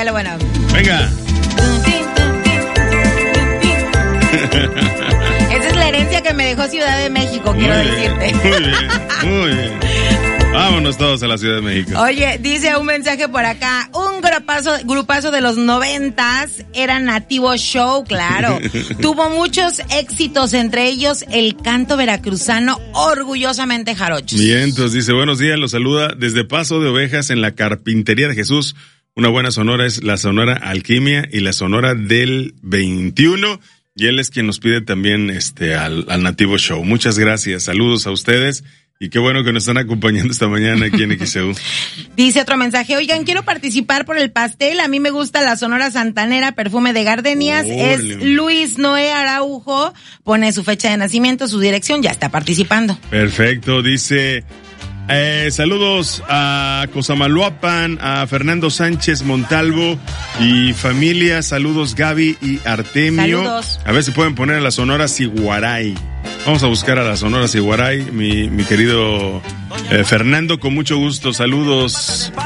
Súbele, bueno. Venga. Esa es la herencia que me dejó Ciudad de México, quiero decirte. Muy bien. Vámonos todos a la Ciudad de México. Oye, dice un mensaje por acá, un grupazo de los 90s, era Nativo Show, claro. Tuvo muchos éxitos, entre ellos el canto veracruzano, orgullosamente jarochos. Bien, entonces dice, buenos días, los saluda desde Paso de Ovejas en la Carpintería de Jesús. Una buena sonora es la Sonora Alquimia y la Sonora del 21. Y él es quien nos pide también al Nativo Show. Muchas gracias, saludos a ustedes. Y qué bueno que nos están acompañando esta mañana aquí en XEU. Dice otro mensaje, oigan, quiero participar por el pastel, a mí me gusta la Sonora Santanera, Perfume de Gardenias, es Luis Noé Araujo, pone su fecha de nacimiento, su dirección, ya está participando. Perfecto, dice, saludos a Cosamaloapan, a Fernando Sánchez Montalvo y familia, saludos Gaby y Artemio. Saludos. A ver si pueden poner a la Sonora Siguaray. Vamos a buscar a la Sonora Siguaray, mi querido Fernando, con mucho gusto, saludos.